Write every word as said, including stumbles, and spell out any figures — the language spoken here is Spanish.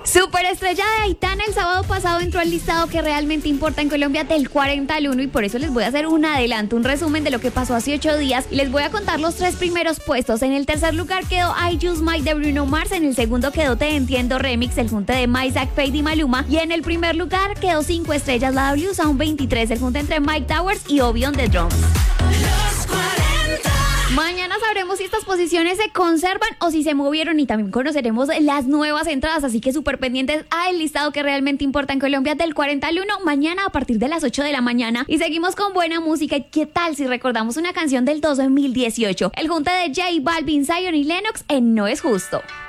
Superestrella de Aitana el sábado pasado entró al listado que realmente importa en Colombia del cuarenta al uno y por eso les voy a hacer un adelanto, un resumen de lo que pasó hace ocho días y les voy a contar los tres primeros puestos. En el tercer lugar quedó I Just Might de Bruno Mars, en el segundo quedó Te Entiendo Remix, el junte de Mike, Zack, Fade y Maluma, y en el primer lugar quedó cinco estrellas la W Sound veintitrés, el junte entre Mike Towers y Obi on the Drums. Mañana sabremos si estas posiciones se conservan o si se movieron y también conoceremos las nuevas entradas, así que súper pendientes al listado que realmente importa en Colombia del cuarenta al uno, mañana a partir de las ocho de la mañana. Y seguimos con buena música. ¿Y qué tal si recordamos una canción del dos mil dieciocho? El junte de J Balvin, Zion y Lennox en No Es Justo.